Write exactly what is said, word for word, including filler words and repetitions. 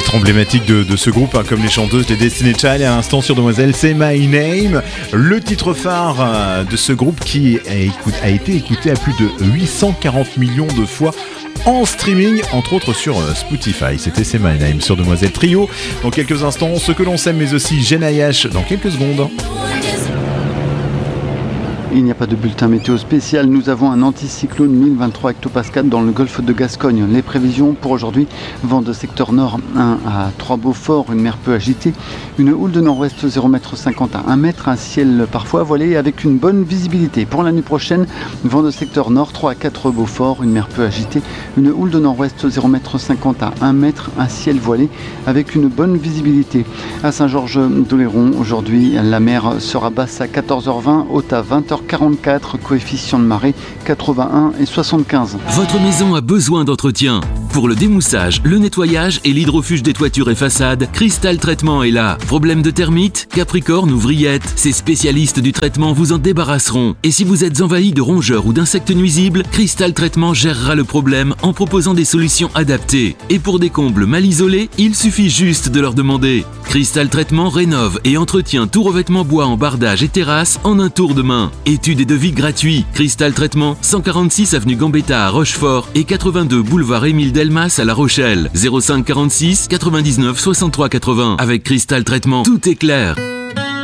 titre emblématique de, de ce groupe, hein, comme les chanteuses des Destiny's Child. À l'instant sur Demoiselle, c'est My Name, le titre phare euh, de ce groupe qui a, écoute, a été écouté à plus de huit cent quarante millions de fois en streaming, entre autres sur euh, Spotify. C'était C'est My Name sur Demoiselle Trio. Dans quelques instants, ce que l'on sait, mais aussi Genayash dans quelques secondes. Il n'y a pas de bulletin météo spécial. Nous avons un anticyclone mille vingt-trois hectopascales dans le golfe de Gascogne. Les prévisions pour aujourd'hui: vent de secteur nord un à trois Beaufort, une mer peu agitée, une houle de nord-ouest zéro virgule cinquante à un mètre, un ciel parfois voilé avec une bonne visibilité. Pour l'année prochaine, vent de secteur nord trois à quatre Beaufort, une mer peu agitée, une houle de nord-ouest zéro virgule cinquante à un mètre, un ciel voilé avec une bonne visibilité. À Saint-Georges-d'Oléron, aujourd'hui, la mer sera basse à quatorze heures vingt, haute à vingt heures quarante-quatre, coefficient de marée quatre-vingt-un et soixante-quinze. Votre maison a besoin d'entretien. Pour le démoussage, le nettoyage et l'hydrofuge des toitures et façades, Cristal Traitement est là. Problème de termites, capricorne ou vrillettes, ces spécialistes du traitement vous en débarrasseront. Et si vous êtes envahi de rongeurs ou d'insectes nuisibles, Cristal Traitement gérera le problème en proposant des solutions adaptées. Et pour des combles mal isolés, il suffit juste de leur demander. Cristal Traitement rénove et entretient tout revêtement bois en bardage et terrasse en un tour de main. Études et devis gratuits. Cristal Traitement, cent quarante-six avenue Gambetta à Rochefort et quatre-vingt-deux boulevard Émile Delmas à La Rochelle. zéro cinq quarante-six quatre-vingt-dix-neuf soixante-trois quatre-vingts. Avec Cristal Traitement, tout est clair.